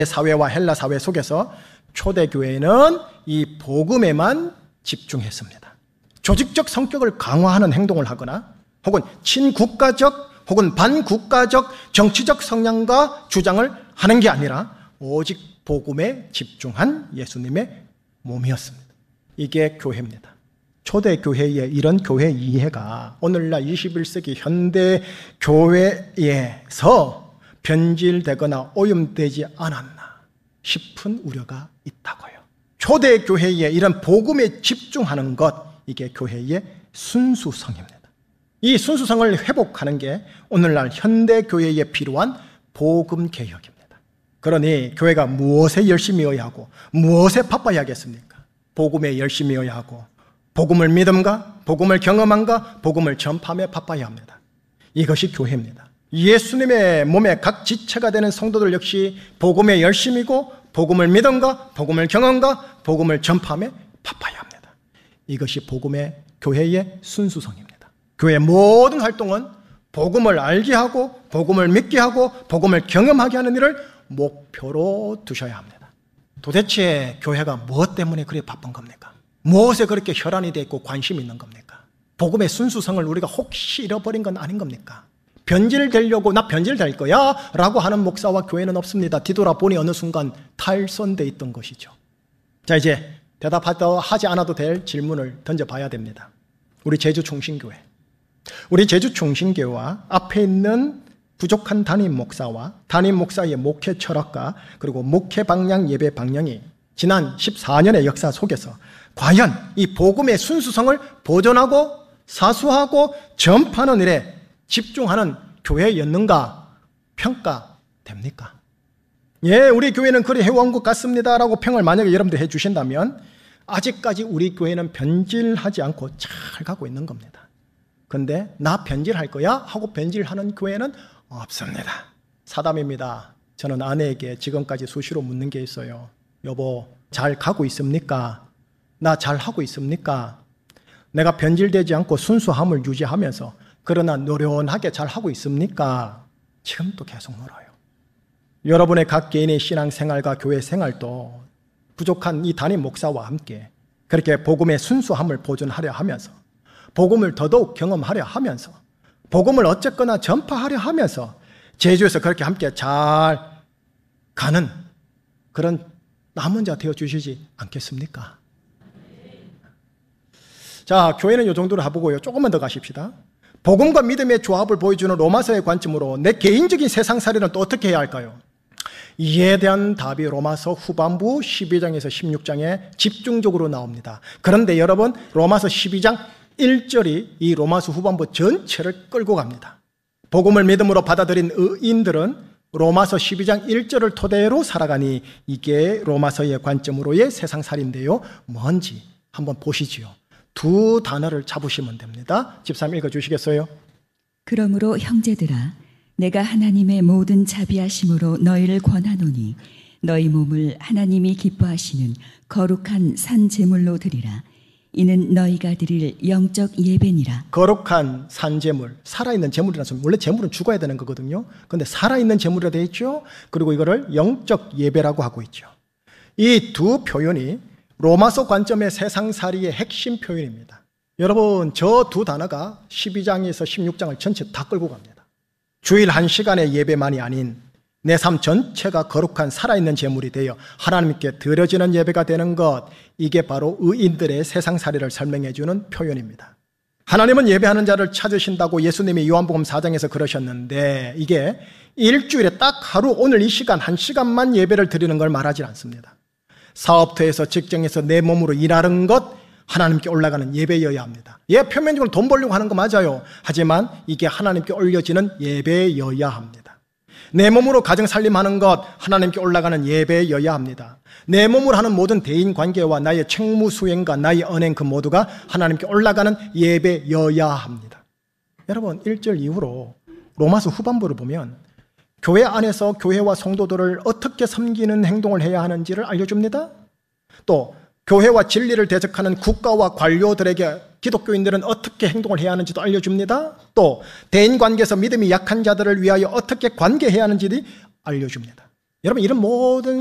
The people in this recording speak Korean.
사회와 헬라 사회 속에서 초대교회는 이 복음에만 집중했습니다. 조직적 성격을 강화하는 행동을 하거나 혹은 친국가적 혹은 반국가적 정치적 성향과 주장을 하는 게 아니라 오직 복음에 집중한 예수님의 몸이었습니다. 이게 교회입니다. 초대교회의 이런 교회 이해가 오늘날 21세기 현대 교회에서 변질되거나 오염되지 않았나 싶은 우려가 있다고요. 초대교회의 이런 복음에 집중하는 것, 이게 교회의 순수성입니다. 이 순수성을 회복하는 게 오늘날 현대교회에 필요한 복음개혁입니다. 그러니 교회가 무엇에 열심히여야 하고 무엇에 바빠야겠습니까? 복음에 열심히여야 하고 복음을 믿음과 복음을 경험함과 복음을 전파함에 바빠야 합니다. 이것이 교회입니다. 예수님의 몸의 각 지체가 되는 성도들 역시 복음에 열심이고 복음을 믿음과 복음을 경험과 복음을 전파함에 바빠야 합니다. 이것이 복음의 교회의 순수성입니다. 교회의 모든 활동은 복음을 알게 하고 복음을 믿게 하고 복음을 경험하게 하는 일을 목표로 두셔야 합니다. 도대체 교회가 무엇 때문에 그렇게 바쁜 겁니까? 무엇에 그렇게 혈안이 되어 있고 관심이 있는 겁니까? 복음의 순수성을 우리가 혹시 잃어버린 건 아닌 겁니까? 변질되려고 나 변질될 거야 라고 하는 목사와 교회는 없습니다. 뒤돌아보니 어느 순간 탈선되어 있던 것이죠. 자, 이제 대답하지 않아도 될 질문을 던져봐야 됩니다. 우리 제주충신교회, 우리 제주충신교회와 앞에 있는 부족한 담임 목사와 담임 목사의 목회 철학과 그리고 목회 방향, 예배 방향이 지난 14년의 역사 속에서 과연 이 복음의 순수성을 보존하고 사수하고 전파하는 일에 집중하는 교회였는가 평가됩니까? 예, 우리 교회는 그리 해온 것 같습니다 라고 평을 만약에 여러분들 해주신다면 아직까지 우리 교회는 변질하지 않고 잘 가고 있는 겁니다. 근데 나 변질할 거야? 하고 변질하는 교회는 없습니다. 사담입니다. 저는 아내에게 지금까지 수시로 묻는 게 있어요. 여보, 잘 가고 있습니까? 나 잘 하고 있습니까? 내가 변질되지 않고 순수함을 유지하면서 그러나 노련하게 잘 하고 있습니까? 지금도 계속 물어요. 여러분의 각 개인의 신앙생활과 교회 생활도 부족한 이 담임 목사와 함께 그렇게 복음의 순수함을 보존하려 하면서 복음을 더더욱 경험하려 하면서 복음을 어쨌거나 전파하려 하면서 제주에서 그렇게 함께 잘 가는 그런 남은 자 되어주시지 않겠습니까? 자, 교회는 이 정도로 해보고요. 조금만 더 가십시다. 복음과 믿음의 조합을 보여주는 로마서의 관점으로 내 개인적인 세상살이는 또 어떻게 해야 할까요? 이에 대한 답이 로마서 후반부 12장에서 16장에 집중적으로 나옵니다. 그런데 여러분, 로마서 12장 1절이 이 로마서 후반부 전체를 끌고 갑니다. 복음을 믿음으로 받아들인 의인들은 로마서 12장 1절을 토대로 살아가니 이게 로마서의 관점으로의 세상살인데요. 뭔지 한번 보시지요. 두 단어를 잡으시면 됩니다. 집사님 읽어주시겠어요? 그러므로 형제들아, 내가 하나님의 모든 자비하심으로 너희를 권하노니 너희 몸을 하나님이 기뻐하시는 거룩한 산 제물로 드리라. 이는 너희가 드릴 영적 예배니라. 거룩한 산 제물, 살아있는 제물이라는 소리. 원래 제물은 죽어야 되는 거거든요. 그런데 살아있는 제물이라 되어 있죠. 그리고 이거를 영적 예배라고 하고 있죠. 이 두 표현이 로마서 관점의 세상살이의 핵심 표현입니다. 여러분, 저 두 단어가 12장에서 16장을 전체 다 끌고 갑니다. 주일 1시간의 예배만이 아닌 내 삶 전체가 거룩한 살아있는 제물이 되어 하나님께 드려지는 예배가 되는 것, 이게 바로 의인들의 세상살이를 설명해 주는 표현입니다. 하나님은 예배하는 자를 찾으신다고 예수님이 요한복음 4장에서 그러셨는데 이게 일주일에 딱 하루, 오늘 이 시간 1시간만 예배를 드리는 걸 말하지 않습니다. 사업터에서 직장에서 내 몸으로 일하는 것, 하나님께 올라가는 예배여야 합니다. 예, 표면적으로 돈 벌려고 하는 거 맞아요. 하지만 이게 하나님께 올려지는 예배여야 합니다. 내 몸으로 가정 살림하는 것, 하나님께 올라가는 예배여야 합니다. 내 몸으로 하는 모든 대인 관계와 나의 책무 수행과 나의 언행 그 모두가 하나님께 올라가는 예배여야 합니다. 여러분, 1절 이후로 로마서 후반부를 보면 교회 안에서 교회와 성도들을 어떻게 섬기는 행동을 해야 하는지를 알려줍니다. 또 교회와 진리를 대적하는 국가와 관료들에게 기독교인들은 어떻게 행동을 해야 하는지도 알려줍니다. 또 대인관계에서 믿음이 약한 자들을 위하여 어떻게 관계해야 하는지도 알려줍니다. 여러분, 이런 모든